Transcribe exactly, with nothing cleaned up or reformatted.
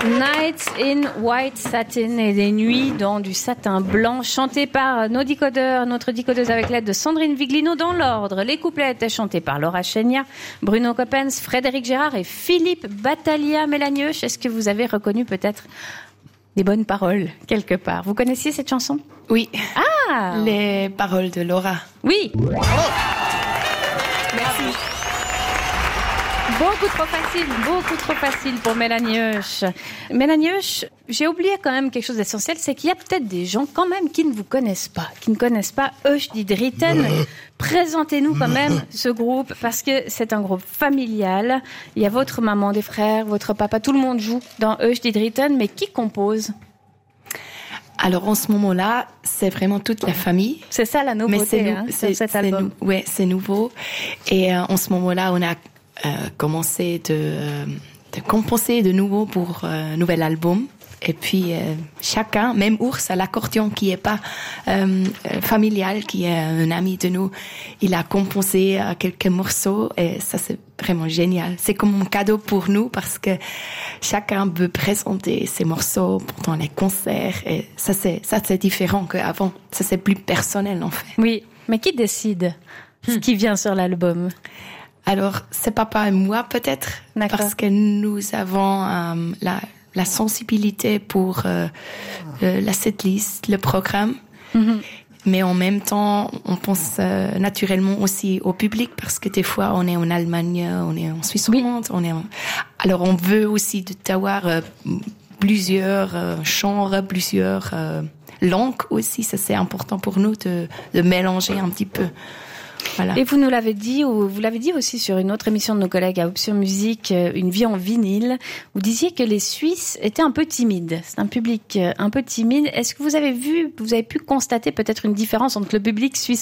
Nights in White Satin et des nuits dans du satin blanc, chanté par nos décodeurs, notre décodeuse avec l'aide de Sandrine Viglino dans l'ordre. Les couplets étaient chantés par Laura Chenia, Bruno Coppens, Frédéric Gérard et Philippe Battaglia. Mélanie Huche, est-ce que vous avez reconnu peut-être des bonnes paroles quelque part? Vous connaissiez cette chanson? Oui. Ah! Les paroles de Laura. Oui. Oh. Merci. Beaucoup trop facile, beaucoup trop facile pour Mélanie Huche. Mélanie Huche, j'ai oublié quand même quelque chose d'essentiel, c'est qu'il y a peut-être des gens quand même qui ne vous connaissent pas, qui ne connaissent pas Huche die Dritten. Présentez-nous quand même ce groupe, parce que c'est un groupe familial. Il y a votre maman, des frères, votre papa, tout le monde joue dans Huche die Dritten, mais qui compose? Alors en ce moment-là, c'est vraiment toute la famille. C'est ça la nouveauté, mais c'est, hein, c'est, sur cet c'est album. Nou- ouais, c'est nouveau. Et euh, en ce moment-là, on a euh, commencé de, euh, de composer de nouveau pour un euh, nouvel album. Et puis euh, chacun, même Ours à l'accordion qui est pas euh, familial, qui est un ami de nous, il a composé euh, quelques morceaux et ça c'est vraiment génial. C'est comme un cadeau pour nous parce que chacun peut présenter ses morceaux pendant les concerts et ça c'est ça c'est différent qu'avant. Ça c'est plus personnel en fait. Oui, mais qui décide ce qui vient sur l'album? Alors c'est papa et moi peut-être. D'accord. Parce que nous avons euh, la la sensibilité pour euh, euh, la setlist, le programme. Mm-hmm. Mais en même temps, on pense euh, naturellement aussi au public parce que des fois, on est en Allemagne, on est en Suisse romande, oui. on est en... Alors, on veut aussi d'avoir euh, plusieurs euh, genres, plusieurs euh, langues aussi. Ça, c'est important pour nous de, de mélanger un petit peu. Voilà. Et vous nous l'avez dit, ou vous l'avez dit aussi sur une autre émission de nos collègues à Option Musique, Une vie en vinyle. Vous disiez que les Suisses étaient un peu timides. C'est un public un peu timide. Est-ce que vous avez vu, vous avez pu constater peut-être une différence entre le public suisse